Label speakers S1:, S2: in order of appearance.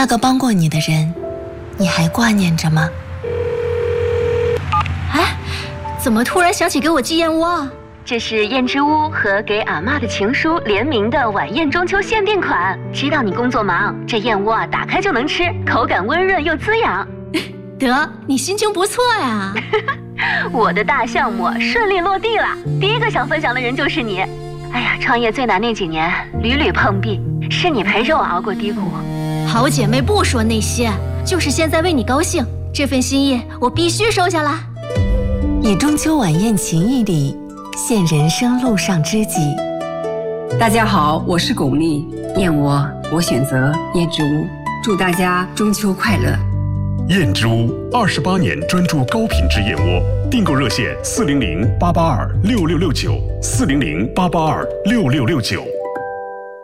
S1: 那个帮过你的人，你还挂念着吗？
S2: 哎，怎么突然想起给我寄燕窝啊？
S3: 这是燕之屋和给阿嬷的情书联名的晚宴中秋限定款。知道你工作忙，这燕窝打开就能吃，口感温润又滋养。
S2: 得，你心情不错呀。
S3: 我的大项目顺利落地了，第一个想分享的人就是你。哎呀，创业最难那几年屡屡碰壁，是你陪着我熬过低谷。
S2: 好姐妹不说那些，就是现在为你高兴，这份心意我必须收下来。
S1: 以中秋晚宴情谊里现人生路上知己。
S4: 大家好，我是巩俐，燕窝我选择燕之屋，祝大家中秋快乐。
S5: 燕之屋28年专注高品质燕窝，订购热线400-882-6669，400-882-6669。